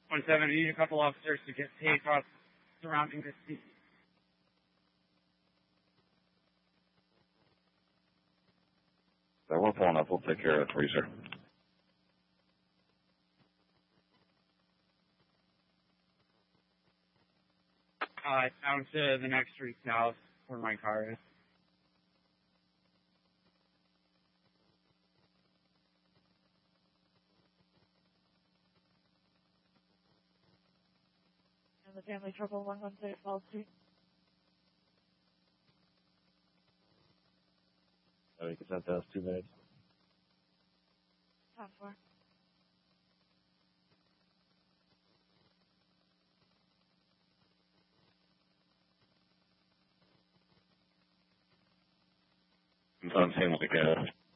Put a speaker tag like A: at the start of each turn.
A: 1-7, need a couple officers to get paid across surrounding this scene.
B: So we're pulling up. We'll take care of it for you, sir.
A: Down to the next street south where my car is.
C: And the family trouble 116 Wall Street.
D: You can send those 2 minutes.
C: Time for.
B: I'm saying like